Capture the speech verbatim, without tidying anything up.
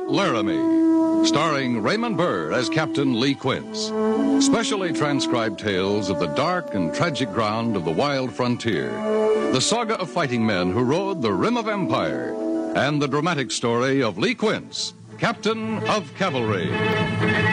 Laramie, starring Raymond Burr as Captain Lee Quince. Specially transcribed tales of the dark and tragic ground of the wild frontier, the saga of fighting men who rode the rim of empire, and the dramatic story of Lee Quince, Captain of Cavalry.